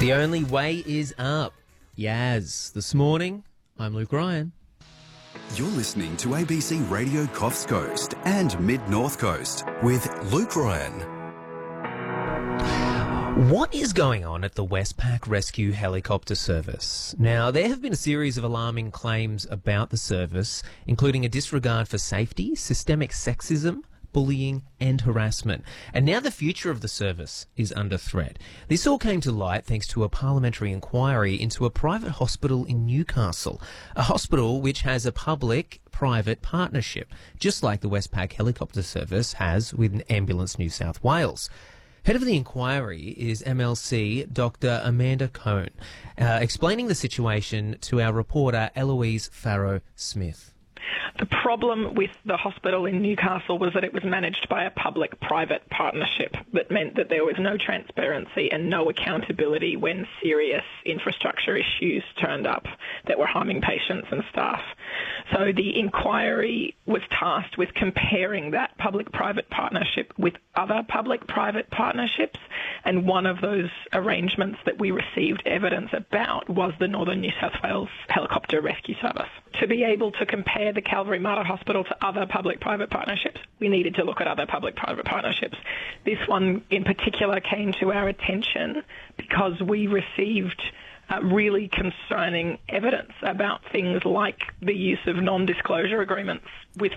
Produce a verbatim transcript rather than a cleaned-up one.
The only way is up. Yaz. This morning, I'm Luke Ryan. You're listening to A B C Radio Coffs Coast and Mid-North Coast with Luke Ryan. What is going on at the Westpac Rescue Helicopter Service? Now, there have been a series of alarming claims about the service, including a disregard for safety, systemic sexism, bullying and harassment. And now the future of the service is under threat. This all came to light thanks to a parliamentary inquiry into a private hospital in Newcastle, a hospital which has a public-private partnership, just like the Westpac Helicopter Service has with Ambulance New South Wales. Head of the inquiry is M L C Doctor Amanda Cohn, uh, explaining the situation to our reporter Eloise Farrow-Smith. The problem with the hospital in Newcastle was that it was managed by a public-private partnership that meant that there was no transparency and no accountability when serious infrastructure issues turned up that were harming patients and staff. So the inquiry was tasked with comparing that public-private partnership with other public-private partnerships, and one of those arrangements that we received evidence about was the Northern New South Wales Helicopter Rescue Service. To be able to compare the Calvary Mater Hospital to other public-private partnerships, we needed to look at other public-private partnerships. This one in particular came to our attention because we received uh, really concerning evidence about things like the use of non-disclosure agreements with